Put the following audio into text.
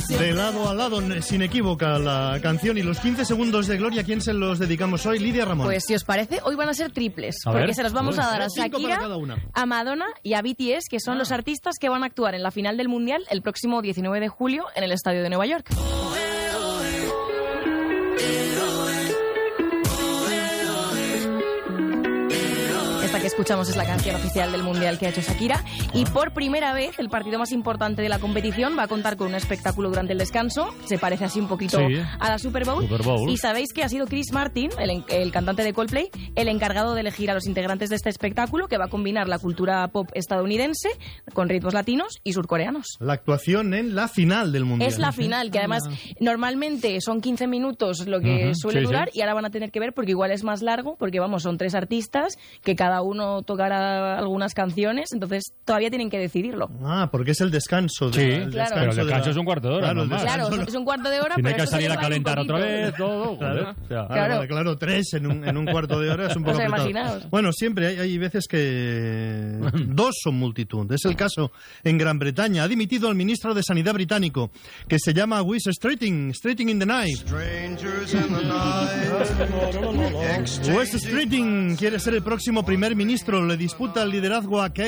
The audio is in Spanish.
De lado a lado, sin equívoca, la canción y los 15 segundos de gloria. ¿A quién se los dedicamos hoy? Lidia Ramón. Pues si os parece, hoy van a ser triples. A porque ver. se los vamos a dar a Shakira, a Madonna y a BTS, que son los artistas que van a actuar en la final del Mundial el próximo 19 de julio en el Estadio de Nueva York. Esta que escuchamos es la canción oficial del Mundial que ha hecho Shakira, y por primera vez el partido más importante de la competición va a contar con un espectáculo durante el descanso. Se parece así un poquito a la Super Bowl. Y sabéis que ha sido Chris Martin, el cantante de Coldplay, el encargado de elegir a los integrantes de este espectáculo, que va a combinar la cultura pop estadounidense con ritmos latinos y surcoreanos. La actuación en la final del Mundial. Es la final, que además normalmente son 15 minutos lo que suele durar, y ahora van a tener que ver porque igual es más largo, porque vamos, son 3 artistas que cada uno tocará algunas canciones, entonces todavía tienen que decidirlo. Porque es el descanso. Pero el descanso es un cuarto de hora. Claro, es un cuarto de hora. Si no hay pero que salir a calentar otra vez, todo. Claro, 3 en un cuarto de hora es un poco complicado. Imaginaos. Bueno, siempre hay veces que 2 son multitud. Es el caso en Gran Bretaña. Ha dimitido el ministro de Sanidad británico, que se llama Wes Streeting in the Night. Wes Streeting quiere ser el próximo primer ministro. Le disputa el liderazgo a Keir